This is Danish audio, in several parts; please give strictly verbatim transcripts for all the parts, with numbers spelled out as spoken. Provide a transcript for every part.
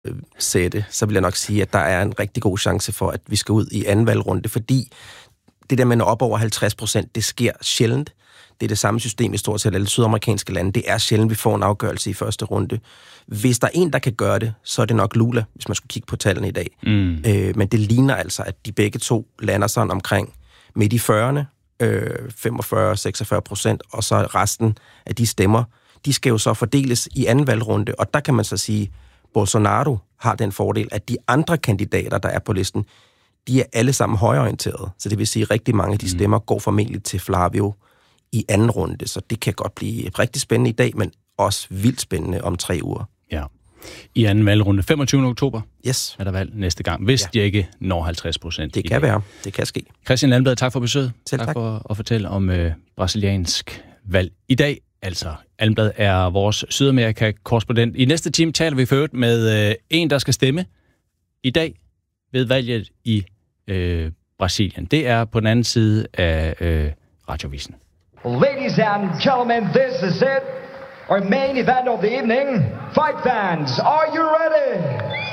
øh, sætte, så vil jeg nok sige, at der er en rigtig god chance for, at vi skal ud i anden valgrunde, fordi det der med at op over halvtreds procent, det sker sjældent. Det er det samme system i stort set alle sydamerikanske lande. Det er sjældent, vi får en afgørelse i første runde. Hvis der er en, der kan gøre det, så er det nok Lula, hvis man skulle kigge på tallene i dag. Mm. Øh, men det ligner altså, at de begge to lander sådan omkring midt i fyrrerne, øh, femogfyrre til seksogfyrre procent, og så resten af de stemmer, de skal jo så fordeles i anden valgrunde, og der kan man så sige, Bolsonaro har den fordel, at de andre kandidater, der er på listen, de er alle sammen højreorienterede. Så det vil sige, at rigtig mange af de stemmer går formentlig til Flavio i anden runde, så det kan godt blive rigtig spændende i dag, men også vildt spændende om tre uger. Ja. I anden valgrunde, femogtyvende oktober, yes. er der valg næste gang, hvis ja. de ikke når halvtreds procent. Det kan være, det kan ske. Christian Landblad, tak for besøget. Selv tak. Tak for at fortælle om øh, brasiliansk valg i dag. Altså, Landblad er vores Sydamerika-korrespondent. I næste time taler vi for med øh, en, der skal stemme i dag ved valget i øh, Brasilien. Det er på den anden side af øh, Radioavisen. Ladies and gentlemen, this is it. Our main event of the evening. Fight fans, are you ready?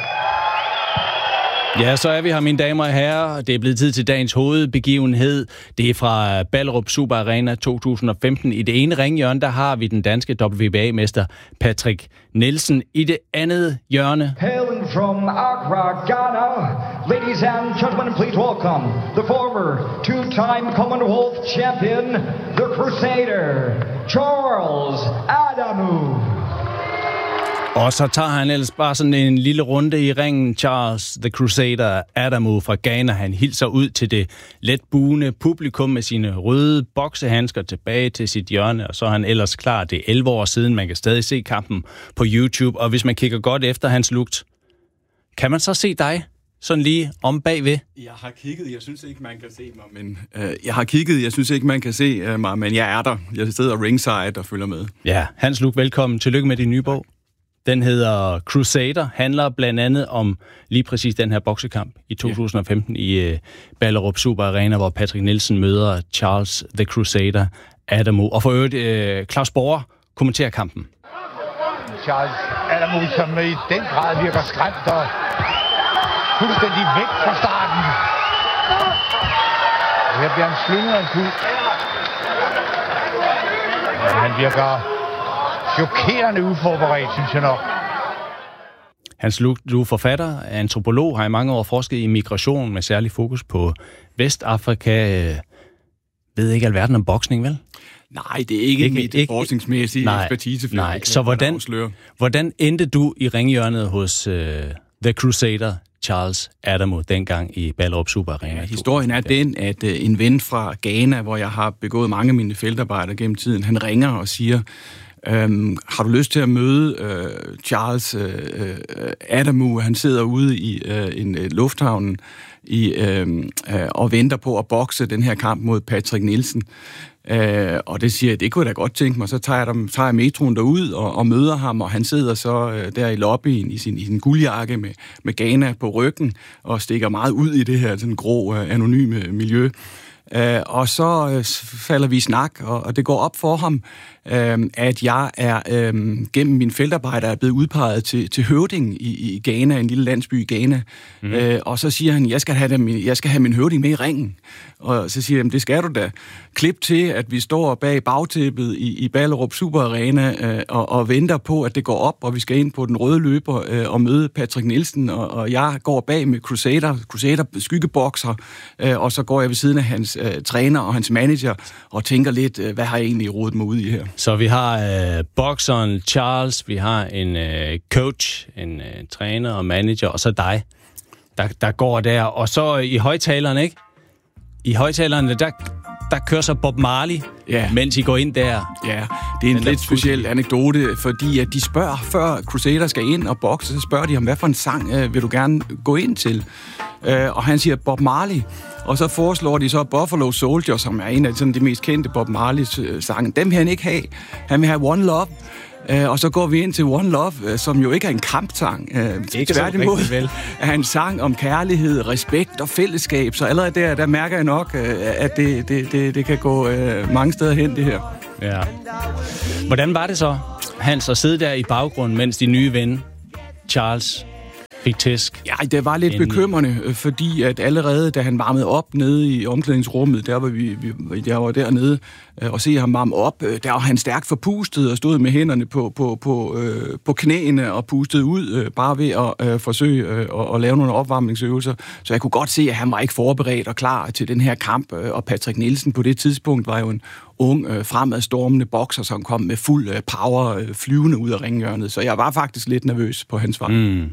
Ja, så er vi her, mine damer og herrer. Det er blevet tid til dagens hovedbegivenhed. Det er fra Ballerup Super Arena to tusind og femten. I det ene ringhjørne, der har vi den danske W B A-mester Patrick Nielsen. I det andet hjørne... Hailing from Accra, Ghana, ladies and gentlemen, please welcome the former two-time Commonwealth champion, the Crusader, Charles Adamu. Og så tager han ellers bare sådan en lille runde i ringen. Charles The Crusader Adamu fra Ghana. Han hilser ud til det let buende publikum med sine røde boksehandsker tilbage til sit hjørne. Og så er han ellers klar. Det er elleve år siden. Man kan stadig se kampen på YouTube. Og hvis man kigger godt efter hans lugt, kan man så se dig sådan lige om bagved? Jeg har kigget. Jeg synes ikke, man kan se mig. Men, øh, jeg har kigget. Jeg synes ikke, man kan se øh, mig. Men jeg er der. Jeg sidder ringside og følger med. Ja, Hans Luuk, velkommen. Tillykke med din nye bog. Den hedder Crusader, handler blandt andet om lige præcis den her boksekamp i to tusind og femten yeah. i uh, Ballerup Super Arena, hvor Patrick Nielsen møder Charles The Crusader Adamu. Og for øvrigt, uh, Claus Borger kommenterer kampen. Charles Adamu, som i den grad virker skræmt og fuldstændig væk fra starten. Her bliver han slynget af en kugle. Han virker chokerende uforberedt, synes jeg nok. Hans Luuk, du er forfatter, antropolog, har i mange år forsket i migration med særlig fokus på Vestafrika. Ved ikke alverden om boksning, vel? Nej, det er ikke, ikke mit ikke, forskningsmæssige nej, ekspertise. Nej, ikke, så hvordan, hvordan endte du i ringhjørnet hos uh, The Crusader Charles Adamu dengang i Ballerup Super Arena? Ja, historien er den, at uh, en ven fra Ghana, hvor jeg har begået mange af mine feltarbejder gennem tiden, han ringer og siger, Øhm, har du lyst til at møde øh, Charles øh, Adamu? Han sidder ude i øh, en øh, lufthavn i, øh, øh, og venter på at bokse den her kamp mod Patrick Nielsen. Øh, og det siger jeg, det kunne jeg da godt tænke mig. Så tager jeg, dem, tager jeg metroen derud og, og møder ham, og han sidder så øh, der i lobbyen i sin, i sin guldjakke med, med Ghana på ryggen og stikker meget ud i det her sådan grå, øh, anonyme miljø. Uh, og så uh, falder vi i snak, og, og det går op for ham, uh, at jeg er uh, gennem min feltarbejde er blevet udpeget til, til høvding i, i Ghana, en lille landsby i Ghana. Mm. Uh, og så siger han, jeg skal have dem, jeg skal have min høvding med i ringen. Og så siger jeg, det skal du da. Klip til, at vi står bag bagtæppet i, i Ballerup Super Arena uh, og, og venter på, at det går op, og vi skal ind på den røde løber uh, og møde Patrick Nielsen, og, og jeg går bag med Crusader, Crusader skyggebokser, uh, og så går jeg ved siden af hans Uh, træner og hans manager, og tænker lidt, uh, hvad har jeg egentlig rodet mig ud i her? Så vi har uh, bokseren Charles, vi har en uh, coach, en uh, træner og manager, og så dig, der, der går der. Og så i højtalerne, ikke? I højtalerne, der, der kører så Bob Marley, ja. Mens I går ind der. Ja, det er en lidt speciel anekdote, fordi at de spørger, før Crusader skal ind og bokse, så spørger de ham, hvad for en sang uh, vil du gerne gå ind til? Uh, og han siger Bob Marley. Og så foreslår de så Buffalo Soldier, som er en af sådan, de mest kendte Bob Marley-sange. Dem vil han ikke have. Han vil have One Love. Uh, og så går vi ind til One Love, uh, som jo ikke er en kampsang. Uh, ikke tværtimod vel. Er en sang om kærlighed, respekt og fællesskab. Så allerede der, der mærker jeg nok, uh, at det, det, det, det kan gå uh, mange steder hen, det her. Ja. Hvordan var det så, Hans, at sidde der i baggrunden, mens din nye ven, Charles fik tæsk. Ja, det var lidt inden... bekymrende, fordi at allerede da han varmede op nede i omklædningsrummet, der var vi, vi der var dernede, og se ham varme op, der var han stærkt forpustet og stod med hænderne på, på, på, øh, på knæene og pustede ud, øh, bare ved at øh, forsøge øh, at, at lave nogle opvarmningsøvelser. Så jeg kunne godt se, at han var ikke forberedt og klar til den her kamp, og Patrick Nielsen på det tidspunkt var jo en ung, øh, fremadstormende bokser, som kom med fuld øh, power øh, flyvende ud af ringhjørnet. Så jeg var faktisk lidt nervøs på hans vej. Mm.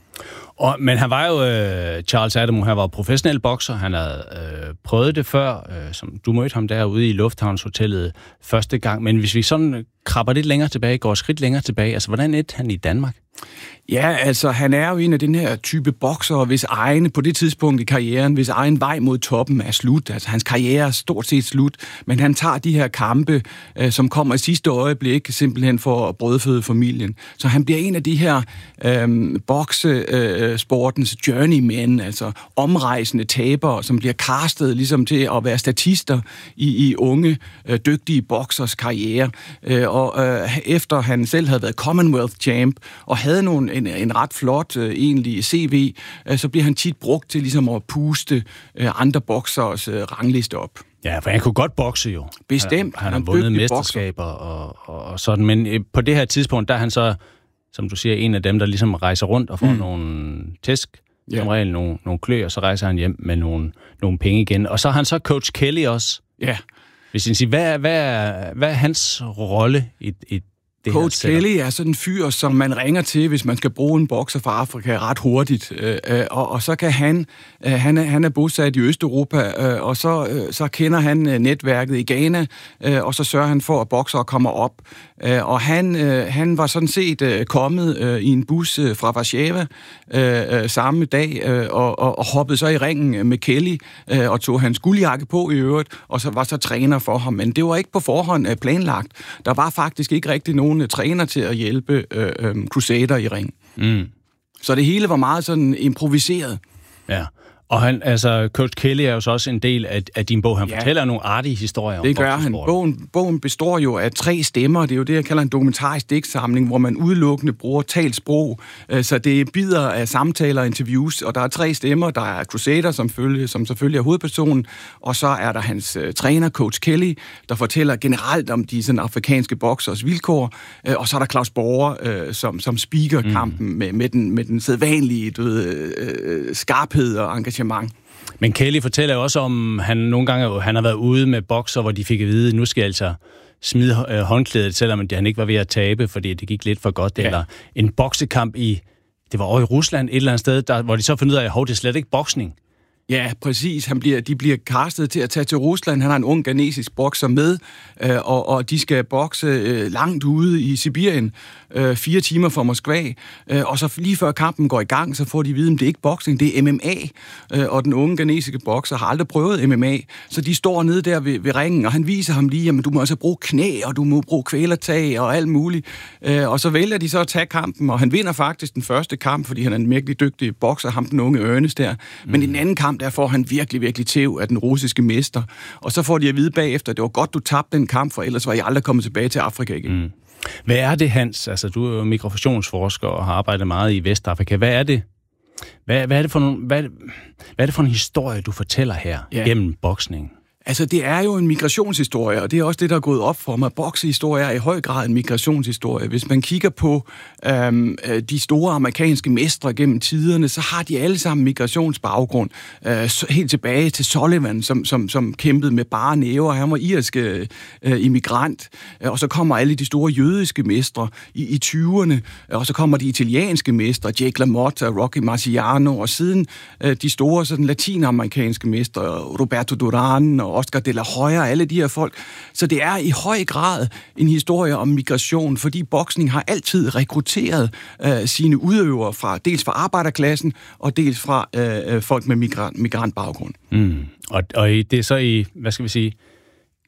Og, men han var jo, øh, Charles Adamo, han var professionel bokser, han havde øh, prøvet det før, øh, som du mødte ham derude i Lufthavnshotellet første gang, men hvis vi sådan krabber lidt længere tilbage, går skridt længere tilbage, altså hvordan endte han i Danmark? Ja, altså han er jo en af den her type bokser, hvis egen på det tidspunkt i karrieren, hvis egen vej mod toppen er slut. Altså hans karriere er stort set slut, men han tager de her kampe, øh, som kommer i sidste øjeblik, simpelthen for at brødføde familien. Så han bliver en af de her øh, boksesportens øh, journeymen, altså omrejsende tabere, som bliver castet ligesom til at være statister i, i unge, øh, dygtige boksers karriere. Øh, og øh, efter han selv havde været Commonwealth champ og havde nogle En, en ret flot øh, egentlig C V, øh, så bliver han tit brugt til ligesom at puste øh, andre boksers øh, rangliste op. Ja, for han kunne godt bokse jo. Bestemt. Han, han har vundet mesterskaber og, og, og sådan, men øh, på det her tidspunkt, der er han så, som du siger, en af dem, der ligesom rejser rundt og får mm. nogle tæsk, yeah. som regel nogle, nogle klø, og så rejser han hjem med nogle, nogle penge igen. Og så har han så coach Kelly også. Ja. Yeah. Hvis jeg siger, hvad, hvad, hvad er hans rolle i, i Coach Kelly er sådan en fyr, som man ringer til, hvis man skal bruge en bokser fra Afrika ret hurtigt. Øh, og, og så kan han, øh, han, er, han er bosat i Østeuropa, øh, og så, øh, så kender han øh, netværket i Ghana, øh, og så sørger han for, at boksere kommer op. Øh, og han, øh, han var sådan set øh, kommet øh, i en bus øh, fra Warszawa øh, samme dag, øh, og, og, og hoppede så i ringen med Kelly, øh, og tog hans guldjakke på i øvrigt, og så var så træner for ham. Men det var ikke på forhånd øh, planlagt. Der var faktisk ikke rigtig nogen træner til at hjælpe øh, øh, Crusader i ring. Mm. Så det hele var meget sådan improviseret. Ja, og han, altså, Coach Kelly er jo så også en del af, af din bog. Han ja. fortæller nogle artige historier om det gør han. Bogen, bogen består jo af tre stemmer. Det er jo det, jeg kalder en dokumentarisk digtsamling, hvor man udelukkende bruger talt sprog. Så det bider af samtaler og interviews, og der er tre stemmer. Der er Crusader, som, følge, som selvfølgelig er hovedpersonen, og så er der hans uh, træner, Coach Kelly, der fortæller generelt om de sådan, afrikanske boksers vilkår, uh, og så er der Claus Borger, uh, som, som speaker kampen mm. med, med, den, med den sædvanlige du ved, uh, skarphed og engagement. Men Kelly fortæller jo også om, han nogle gange han har været ude med bokser, hvor de fik at vide, nu skal jeg altså smide øh, håndklædet, selvom han ikke var ved at tabe, fordi det gik lidt for godt. Ja. Eller en boksekamp i, det var over i Rusland, et eller andet sted, der, hvor de så fandt ud af, at det er slet ikke boksning. Ja, præcis. Han bliver, de bliver castet til at tage til Rusland. Han har en ung ghanesisk bokser med, øh, og, og de skal bokse øh, langt ude i Sibirien, øh, fire timer fra Moskva. Øh, og så lige før kampen går i gang, så får de at vide, at det er ikke boksning, det er M M A. Øh, og den unge ghanesiske bokser har aldrig prøvet M M A, så de står nede der ved, ved ringen, og han viser ham lige, at du må altså bruge knæ, og du må bruge kvælertag og alt muligt. Øh, og så vælger de så at tage kampen, og han vinder faktisk den første kamp, fordi han er en virkelig dygtig bokser, ham den unge Ernest der. Men i den anden kamp, der får han virkelig, virkelig tæv af den russiske mester. Og så får de at vide bagefter, at det var godt, du tabte den kamp, for ellers var jeg aldrig kommet tilbage til Afrika igen. Mm. Hvad er det, Hans? Altså, du er jo migrationsforsker og har arbejdet meget i Vestafrika. Hvad er det? Hvad, hvad, er, det for nogle, hvad, hvad er det for en historie, du fortæller her ja. gennem boksning? Altså, det er jo en migrationshistorie, og det er også det, der er gået op for mig. Boksehistorie er i høj grad en migrationshistorie. Hvis man kigger på øhm, de store amerikanske mestre gennem tiderne, så har de alle sammen migrationsbaggrund. Øh, helt tilbage til Sullivan, som, som, som kæmpede med bare næver. Han var irsk øh, immigrant. Og så kommer alle de store jødiske mestre i, i tyverne. Og så kommer de italienske mestre, Jake LaMotta, Rocky Marciano. Og siden øh, de store sådan, latinamerikanske mestre, Roberto Duran og Oscar de la Hoya, alle de her folk. Så det er i høj grad en historie om migration, fordi boksning har altid rekrutteret øh, sine udøvere fra dels fra arbejderklassen og dels fra øh, folk med migrant, migrantbaggrund. Mm. Og, og det er så i, hvad skal vi sige,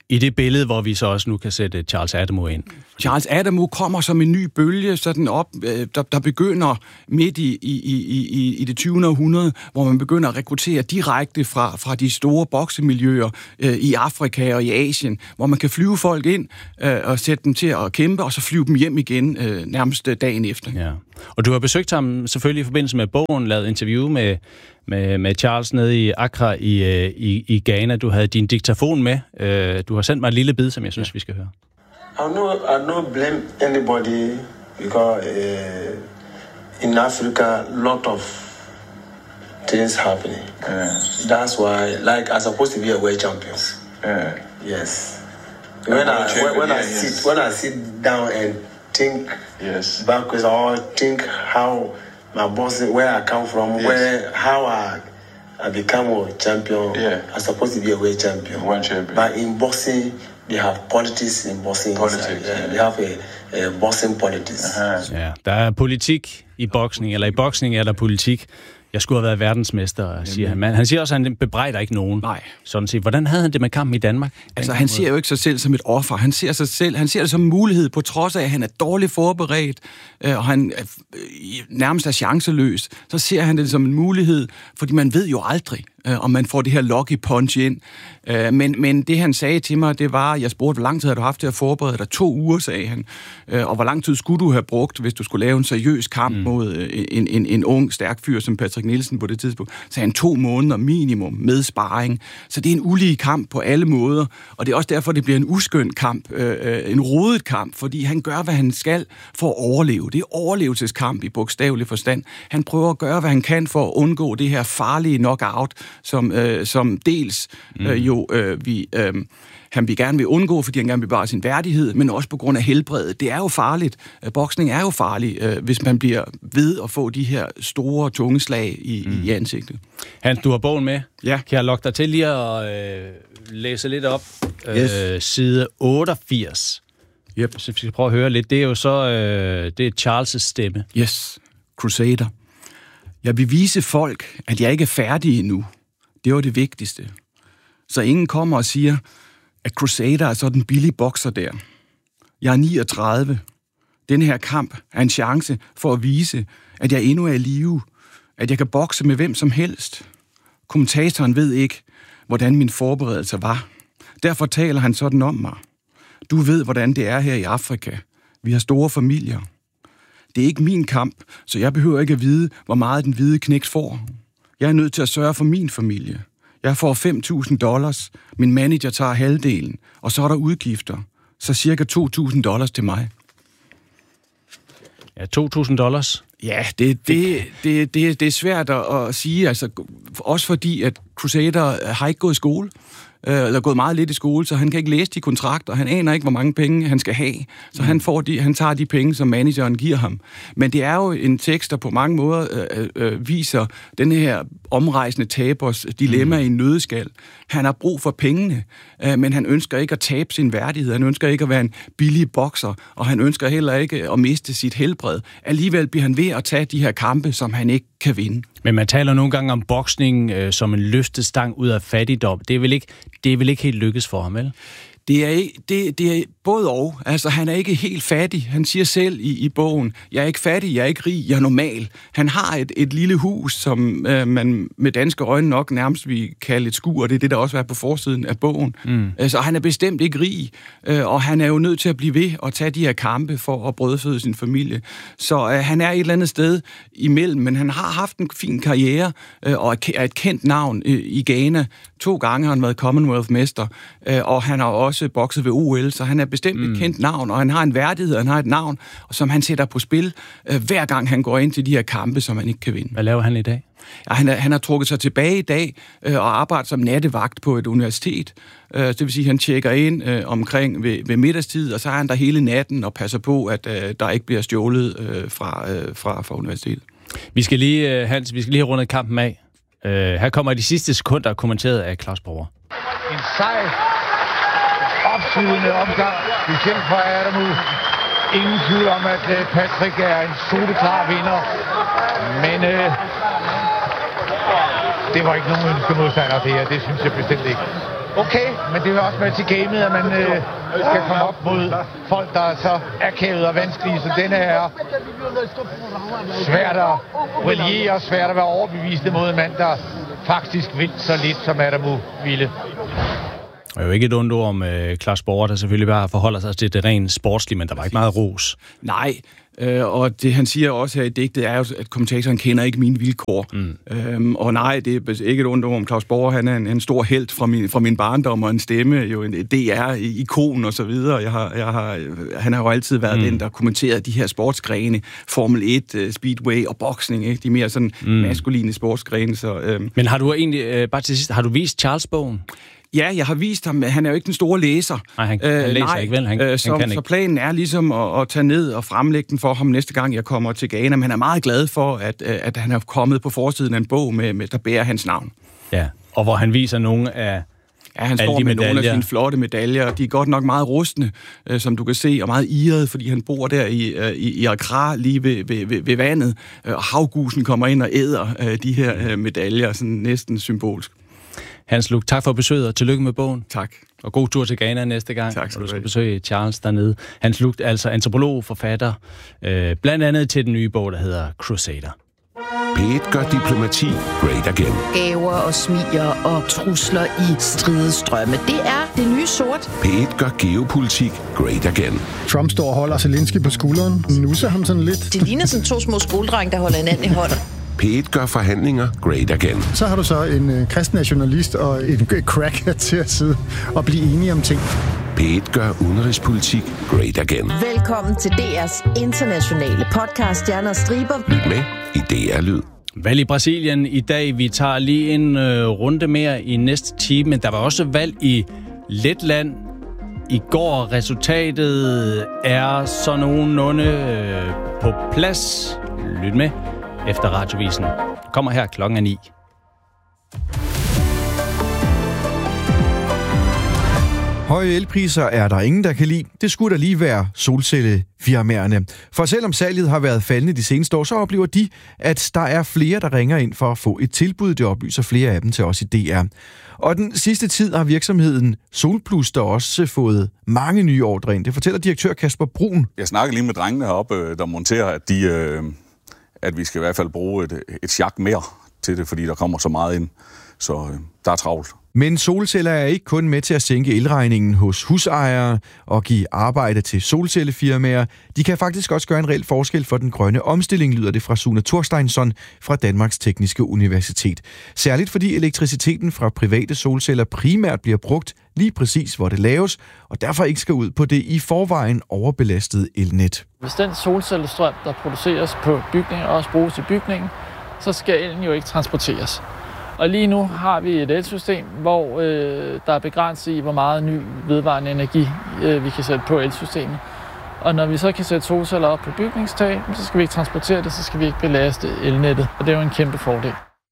I det billede, hvor vi så også nu kan sætte Charles Adamo ind. Charles Adamo kommer som en ny bølge, sådan op, der, der begynder midt i, i, i, i, i det tyvende århundrede, hvor man begynder at rekruttere direkte fra, fra de store boksemiljøer øh, i Afrika og i Asien, hvor man kan flyve folk ind øh, og sætte dem til at kæmpe, og så flyve dem hjem igen øh, nærmest dagen efter. Ja. Og du har besøgt ham selvfølgelig i forbindelse med bogen, lavet interview med, med, med Charles nede i Accra i, i, i Ghana. Du havde din diktafon med. Du har sendt mig et lille bid, som jeg synes, ja. vi skal høre. I no, I no blame anybody because uh, in Africa, lot of things happening. Yeah. That's why, like, I'm supposed to be a world champion. Yeah. Yes. When I when, when I yeah, sit yes. when I sit down and think yes. backwards, or think how my boss, where I come from, yes. where how I I become a champion. Yeah. I'm supposed to be a world champion. World champion. But in boxing, they have politics in boxing. Politics. Yeah. They have a, a boxing politics. Uh-huh. Ja, der er politik i boksning, eller i boksning er der politik. Jeg skulle have været verdensmester, siger han. Men han siger også, at han bebrejder ikke nogen. Nej. Sådan set. Hvordan havde han det med kampen i Danmark? Altså, han ser jo ikke sig selv som et offer. Han ser sig selv, han ser det som en mulighed, på trods af, at han er dårligt forberedt, og han er, nærmest er chanceløs. Så ser han det som en mulighed, fordi man ved jo aldrig, om man får det her lucky punch ind. Men, men det, han sagde til mig, det var, jeg spurgte, hvor lang tid har du haft til at forberede dig? To uger, sagde han. Og hvor lang tid skulle du have brugt, hvis du skulle lave en seriøs kamp mm. mod en, en, en ung, stærk fyr som Patrick Nielsen på det tidspunkt? Så han to måneder minimum med sparring. Så det er en ulige kamp på alle måder, og det er også derfor, det bliver en uskøn kamp, en rodet kamp, fordi han gør, hvad han skal for at overleve. Det er overlevelseskamp i bogstavelig forstand. Han prøver at gøre, hvad han kan for at undgå det her farlige knockout, som, øh, som dels øh, jo øh, vi, øh, han vil gerne vil undgå, fordi han gerne vil bevare sin værdighed, men også på grund af helbredet. Det er jo farligt. Boksning er jo farlig, øh, hvis man bliver ved at få de her store, tunge slag i, mm. i ansigtet. Hans, du har bogen med. Ja. Kan jeg lokke dig til lige at øh, læse lidt op? Yes. Øh, side otteogfirs. Yep. Så vi skal prøve at høre lidt. Det er jo så øh, det er Charles' stemme. Yes. Crusader. Jeg vil vise folk, at jeg ikke er færdig endnu. Det var det vigtigste. Så ingen kommer og siger, at Crusader er sådan en billig bokser der. Jeg er niogtredive. Denne her kamp er en chance for at vise, at jeg endnu er i live. At jeg kan bokse med hvem som helst. Kommentatoren ved ikke, hvordan min forberedelse var. Derfor taler han sådan om mig. Du ved, hvordan det er her i Afrika. Vi har store familier. Det er ikke min kamp, så jeg behøver ikke at vide, hvor meget den hvide knægt får. Jeg er nødt til at sørge for min familie. Jeg får fem tusind dollars. Min manager tager halvdelen. Og så er der udgifter. Så cirka to tusind dollars til mig. Ja, to tusind dollars. Ja, det, det, det, det, det er svært at, at sige. Altså, også fordi, at Crusader har ikke gået i skole. Eller gået meget lidt i skole, så han kan ikke læse de kontrakter. Han aner ikke, hvor mange penge han skal have. Så mm. han, får de, han tager de penge, som manageren giver ham. Men det er jo en tekst, der på mange måder øh, øh, viser den her omrejsende tabers dilemma mm. i en nøddeskal. Han har brug for pengene, øh, men han ønsker ikke at tabe sin værdighed. Han ønsker ikke at være en billig bokser, og han ønsker heller ikke at miste sit helbred. Alligevel bliver han ved at tage de her kampe, som han ikke kan vinde. Men man taler nogle gange om boksning øh, som en løftestang ud af fattigdom. Det er vel ikke, det er vel ikke helt lykkes for ham, vel? Det er, ikke, det, det er både og. Altså, han er ikke helt fattig. Han siger selv i, i bogen, jeg er ikke fattig, jeg er ikke rig, jeg er normal. Han har et, et lille hus, som øh, man med danske øjne nok nærmest vil kalde et skur, og det er det, der også er på forsiden af bogen. Mm. Altså, han er bestemt ikke rig, øh, og han er jo nødt til at blive ved og tage de her kampe for at brødføde sin familie. Så øh, han er et eller andet sted imellem, men han har haft en fin karriere, øh, og er et kendt navn øh, i Ghana. To gange har han været Commonwealth-mester, øh, og han har også bokset ved O L, så han er bestemt mm. et kendt navn, og han har en værdighed, han har et navn, som han sætter på spil, øh, hver gang han går ind til de her kampe, som han ikke kan vinde. Hvad laver han i dag? Ja, han, er, han har trukket sig tilbage i dag øh, og arbejder som nattevagt på et universitet. Øh, det vil sige, at han tjekker ind øh, omkring ved, ved middagstid, og så er han der hele natten og passer på, at øh, der ikke bliver stjålet øh, fra, øh, fra, fra universitetet. Vi skal lige, øh, Hans, vi skal lige have rundet kampen af. Øh, her kommer de sidste sekunder kommenteret af Claus Borger. En sej, opslidende omgang, specielt for Adamo. Ingen tvivl om, at uh, Patrick er en soleklar vinder. Men uh, det var ikke nogen ønskemodstander, det her. Det synes jeg bestemt ikke. Okay, men det er også med til gamet, at man øh, skal komme op mod folk, der er så akavet og vanskelige, så denne er svært at brillere, svært at være overbevist mod en mand, der faktisk vil så lidt, som Adamu ville. Og jo ikke et ondt ord om øh, Claus Borger, der selvfølgelig bare forholder sig til det rent sportslige, men der var ikke meget ros. Nej, øh, og det han siger også her i digtet er jo, at kommentatoren kender ikke mine vilkår. Mm. Øhm, og nej, det er ikke et ondt ord om Claus Borger, han er en, en stor helt fra min, fra min barndom, og en stemme, jo en D R-ikon og så videre. Jeg har, jeg har, han har jo altid været mm. den, der kommenterede de her sportsgrene, Formel et, Speedway og boksning, ikke? De mere sådan mm. maskuline sportsgrene. Så, øhm. Men har du egentlig, øh, bare til sidst, har du vist Charles-bogen? Ja, jeg har vist ham, men han er jo ikke den store læser. Nej, han, han øh, læser nej, ikke vel? Han, øh, så, han kan så planen er ligesom at, at tage ned og fremlægge den for ham næste gang, jeg kommer til Ghana. Men han er meget glad for, at, at han er kommet på forsiden af en bog, med, med, der bærer hans navn. Ja, og hvor han viser nogle af Ja, han står med medaljer. Nogle af sine flotte medaljer. De er godt nok meget rustne, øh, som du kan se, og meget irrede, fordi han bor der i, øh, i, i Accra, lige ved, ved, ved, ved vandet. Og havgusen kommer ind og æder øh, de her øh, medaljer, sådan næsten symbolsk. Hans Luch, tak for besøget, og tillykke med bogen. Tak. Og god tur til Ghana næste gang, tak, og du skal besøge Charles dernede. Hans Luch, altså antropolog, forfatter, øh, blandt andet til den nye bog, der hedder Crusader. P et gør diplomati great again. Gaver og smiger og trusler i stridestrømme. Det er det nye sort. P et gør geopolitik great again. Trump står og holder Zelensky på skulderen. Nusser ham sådan lidt. Det ligner sådan to små skoledrenge, der holder hinanden i hånden. P et gør forhandlinger great again. Så har du så en øh, kristen nationalist og en cracker til at sidde og blive enige om ting. P et gør udenrigspolitik great again. Velkommen til D R's internationale podcast Stjerner og Striber. Lyt med i D R Lyd. Valg i Brasilien i dag. Vi tager lige en øh, runde mere i næste time, men der var også valg i Letland i går. Resultatet er så nogenlunde øh, på plads. Lyt med efter Radiovisen. Kommer her klokken er ni. Høje elpriser er der ingen, der kan lide. Det skulle da lige være solcellefirmaerne. For selvom salget har været faldende de seneste år, så oplever de, at der er flere, der ringer ind for at få et tilbud. Det oplyser flere af dem til os i D R. Og den sidste tid har virksomheden Solplus der også fået mange nye ordre ind. Det fortæller direktør Kasper Brun. Jeg snakker lige med drengene heroppe, der monterer, at, de, at vi skal i hvert fald bruge et, et sjak mere til det, fordi der kommer så meget ind. Så der er travlt. Men solceller er ikke kun med til at sænke elregningen hos husejere og give arbejde til solcellefirmaer. De kan faktisk også gøre en reel forskel for den grønne omstilling, lyder det fra Sune Thorsteinsson fra Danmarks Tekniske Universitet. Særligt fordi elektriciteten fra private solceller primært bliver brugt lige præcis, hvor det laves, og derfor ikke skal ud på det i forvejen overbelastede elnet. Hvis den solcellestrøm, der produceres på bygninger, også bruges i bygningen, så skal elen jo ikke transporteres. Og lige nu har vi et elsystem, hvor øh, der er begrænset i, hvor meget ny vedvarende energi øh, vi kan sætte på elsystemet. Og når vi så kan sætte solceller op på bygningstag, så skal vi ikke transportere det, så skal vi ikke belaste elnettet. Og det er jo en kæmpe fordel.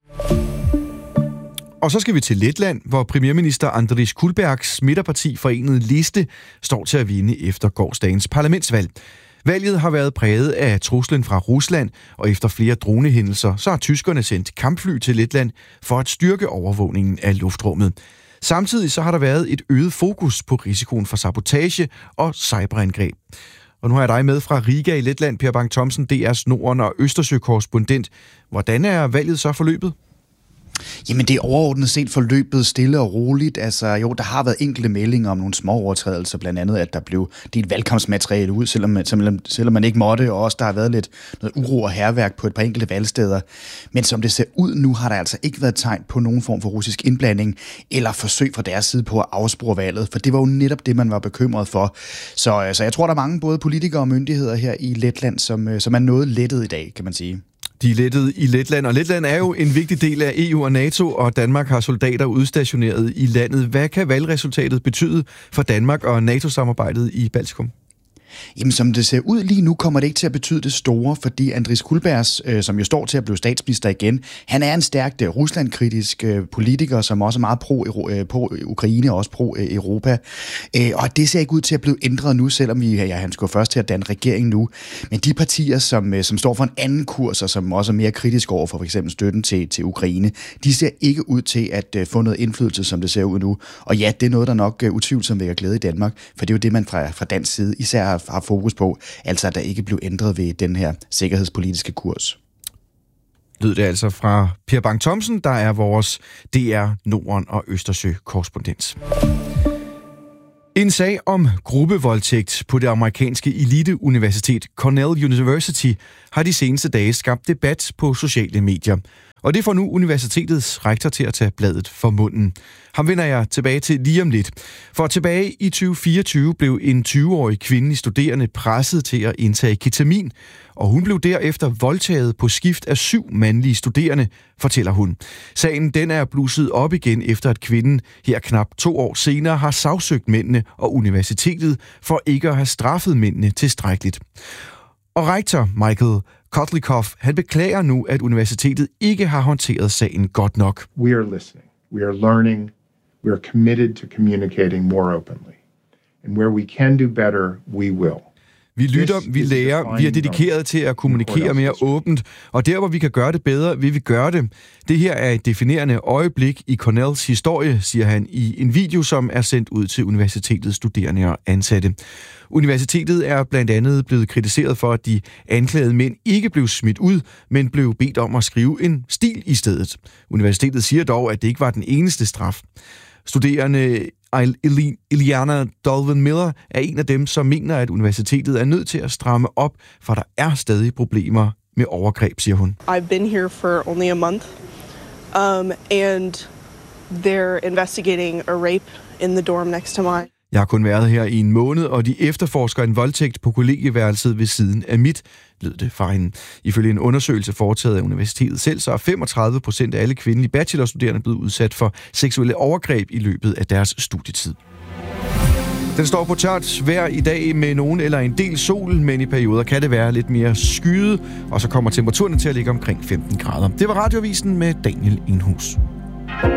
Og så skal vi til Letland, hvor premierminister Andris Kulbergs midterparti Forenede Liste står til at vinde efter gårsdagens parlamentsvalg. Valget har været præget af truslen fra Rusland, og efter flere dronehændelser, så har tyskerne sendt kampfly til Letland for at styrke overvågningen af luftrummet. Samtidig så har der været et øget fokus på risikoen for sabotage og cyberangreb. Og nu har jeg dig med fra Riga i Letland, Per Bang Thomsen, D R's Norden- og Østersø-korrespondent. Hvordan er valget så forløbet? Jamen, det er overordnet set forløbet stille og roligt. Altså, jo, der har været enkelte meldinger om nogle små overtrædelser, blandt andet, at der blev delt valgkampsmateriale ud, selvom, selvom, selvom man ikke måtte, og også der har været lidt noget uro og hærværk på et par enkelte valgsteder. Men som det ser ud nu, har der altså ikke været tegn på nogen form for russisk indblanding eller forsøg fra deres side på at afspore valget, for det var jo netop det, man var bekymret for. Så, så jeg tror, der er mange både politikere og myndigheder her i Letland, som, som er noget lettet i dag, kan man sige. De er lettet i Letland, og Letland er jo en vigtig del af E U og NATO, og Danmark har soldater udstationeret i landet. Hvad kan valgresultatet betyde for Danmark og NATO-samarbejdet i Baltikum? Jamen, som det ser ud lige nu, kommer det ikke til at betyde det store, fordi Andris Kulbergs, øh, som jo står til at blive statsminister igen, han er en stærkt øh, Rusland-kritisk øh, politiker, som også er meget pro-Ukraine og også pro-Europa. Øh, og det ser ikke ud til at blive ændret nu, selvom vi, ja, han skulle først til at danne regering nu. Men de partier, som, øh, som står for en anden kurs, og som også er mere kritisk over for f.eks. støtten til, til Ukraine, de ser ikke ud til at øh, få noget indflydelse, som det ser ud nu. Og ja, det er noget, der nok øh, utvivlsomt vækker glæde i Danmark, for det er jo det, man fra, fra dansk side især har, har fokus på, altså at der ikke blev ændret ved den her sikkerhedspolitiske kurs. Lød det altså fra Per Bang Thomsen, der er vores D R Norden og Østersø-korrespondent. En sag om gruppevoldtægt på det amerikanske eliteuniversitet Cornell University har de seneste dage skabt debat på sociale medier. Og det får nu universitetets rektor til at tage bladet for munden. Ham vender jeg tilbage til lige om lidt. For tilbage i tyve fireogtyve blev en tyve-årig kvindelig studerende presset til at indtage ketamin, og hun blev derefter voldtaget på skift af syv mandlige studerende, fortæller hun. Sagen den er blusset op igen efter at kvinden her knap to år senere har sagsøgt mændene og universitetet for ikke at have straffet mændene tilstrækkeligt. Og rektor Michael Kotlikoff, han beklager nu, at universitetet ikke har håndteret sagen godt nok. We are listening. We are learning. We are committed to communicating more openly. And where we can do better, we will. Vi lytter, vi lærer, vi er dedikeret til at kommunikere mere åbent, og der, hvor vi kan gøre det bedre, vil vi gøre det. Det her er et definerende øjeblik i Cornells historie, siger han i en video, som er sendt ud til universitetets studerende og ansatte. Universitetet er blandt andet blevet kritiseret for, at de anklagede mænd ikke blev smidt ud, men blev bedt om at skrive en stil i stedet. Universitetet siger dog, at det ikke var den eneste straf. Studerende Iliana Dolven Miller er en af dem, som mener, at universitetet er nødt til at stramme op, for der er stadig problemer med overgreb, siger hun. I've been here for only a month, um, and they're investigating a rape in the dorm next to mine. Jeg har kun været her i en måned, og de efterforsker en voldtægt på kollegieværelset ved siden af mit, lød det fra hende. Ifølge en undersøgelse foretaget af universitetet selv, så er femogtredive procent af alle kvindelige bachelorstuderende blevet udsat for seksuelle overgreb i løbet af deres studietid. Den står på tørt vejr i dag med nogen eller en del sol, men i perioder kan det være lidt mere skyet, og så kommer temperaturen til at ligge omkring femten grader. Det var Radioavisen med Daniel Enhus.